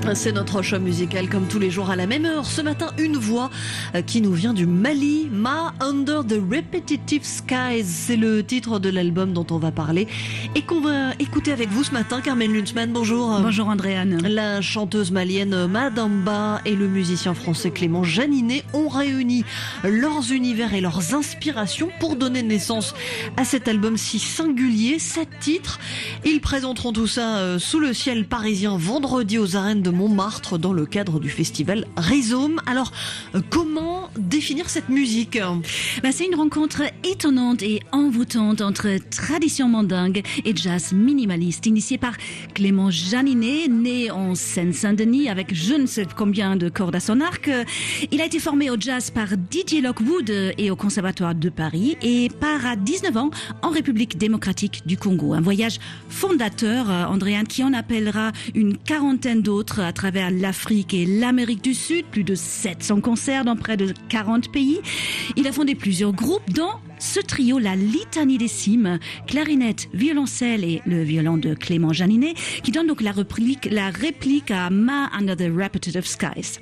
C'est notre choix musical comme tous les jours à la même heure. Ce matin, une voix qui nous vient du Mali, Ma Under the Repetitive Skies. C'est le titre de l'album dont on va parler et qu'on va écouter avec vous ce matin. Carmen Lunzmann, bonjour. Bonjour Andréane. La chanteuse malienne Madamba et le musicien français Clément Janinet ont réuni leurs univers et leurs inspirations pour donner naissance à cet album si singulier. 7 titres. Ils présenteront tout ça sous le ciel parisien vendredi aux arènes de Montmartre dans le cadre du festival Rhizome. Alors, comment définir cette musique ? C'est une rencontre étonnante et envoûtante entre tradition mandingue et jazz minimaliste, initiée par Clément Janinet, né en Seine-Saint-Denis avec je ne sais combien de cordes à son arc. Il a été formé au jazz par Didier Lockwood et au Conservatoire de Paris et part à 19 ans en République démocratique du Congo. Un voyage fondateur, Andréane, qui en appellera une quarantaine d'autres à travers l'Afrique et l'Amérique du Sud, plus de 700 concerts dans près de 40 pays. Il a fondé plusieurs groupes, dont ce trio, la Litanie des Cimes, clarinette, violoncelle et le violon de Clément Janinet, qui donne donc la réplique à Ma Under the Repetitive Skies.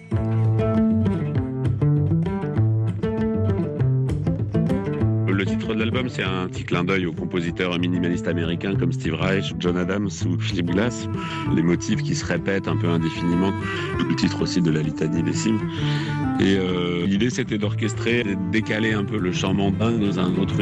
Le titre de l'album, c'est un petit clin d'œil aux compositeurs minimalistes américains comme Steve Reich, John Adams ou Philip Glass. Les motifs qui se répètent un peu indéfiniment. Le titre aussi de la Litanie des Cimes. Et l'idée, c'était d'orchestrer, de décaler un peu le chant mandingue dans un autre